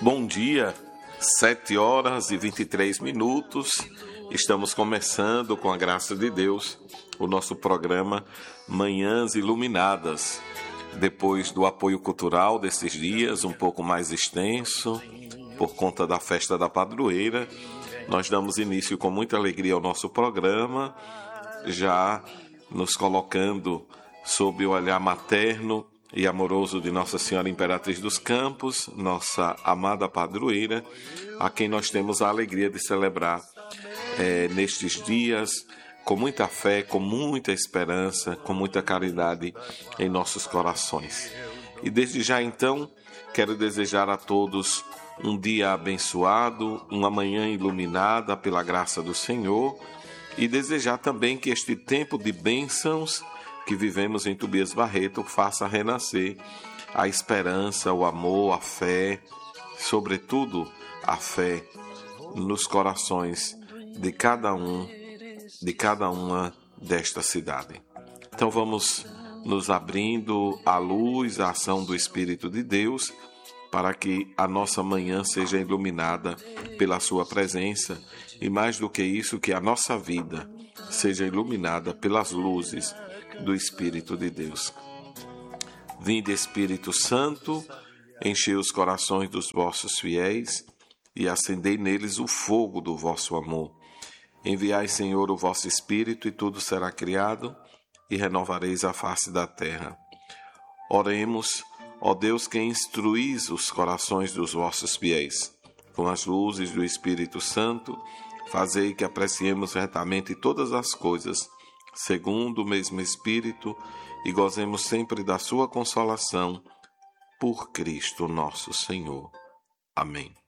Bom dia, 7h23. Estamos começando, com a graça de Deus, o nosso programa Manhãs Iluminadas. Depois do apoio cultural desses dias, um pouco mais extenso, por conta da festa da padroeira, nós damos início com muita alegria ao nosso programa, já nos colocando sob o olhar materno e amoroso de Nossa Senhora Imperatriz dos Campos, nossa amada padroeira, a quem nós temos a alegria de celebrar nestes dias, com muita fé, com muita esperança, com muita caridade em nossos corações. E desde já então, quero desejar a todos um dia abençoado, uma manhã iluminada pela graça do Senhor, e desejar também que este tempo de bênçãos que vivemos em Tobias Barreto faça renascer a esperança, o amor, a fé, sobretudo a fé nos corações de cada uma desta cidade. Então vamos nos abrindo à luz, à ação do Espírito de Deus, para que a nossa manhã seja iluminada pela sua presença e, mais do que isso, que a nossa vida seja iluminada pelas luzes do Espírito de Deus. Vinde, Espírito Santo, enchei os corações dos vossos fiéis e acendei neles o fogo do vosso amor. Enviai, Senhor, o vosso Espírito, e tudo será criado, e renovareis a face da terra. Oremos, ó Deus, que instruís os corações dos vossos fiéis. Com as luzes do Espírito Santo, fazei que apreciemos retamente todas as coisas, segundo o mesmo Espírito, e gozemos sempre da sua consolação, por Cristo nosso Senhor. Amém.